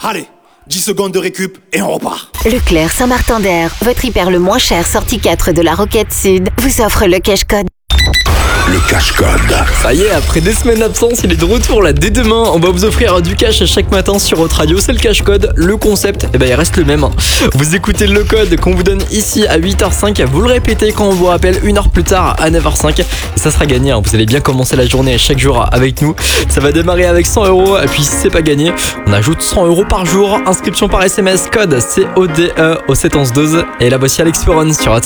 Allez, 10 secondes de récup et on repart. Leclerc Saint-Martin-d'Air, votre hyper le moins cher sortie 4 de la Roquette Sud, vous offre le cash code. Le cash code. Ça y est, après des semaines d'absence, il est de retour là dès demain. On va vous offrir du cash chaque matin sur votre radio. C'est le cash code. Le concept, il reste le même. Vous écoutez le code qu'on vous donne ici à 8h05. Vous le répétez quand on vous rappelle une heure plus tard à 9h05. Et ça sera gagné. Vous allez bien commencer la journée chaque jour avec nous. Ça va démarrer avec 100 €. Et puis si c'est pas gagné, on ajoute 100 € par jour. Inscription par SMS, code CODE au 71112. Et là voici Alex Ferron sur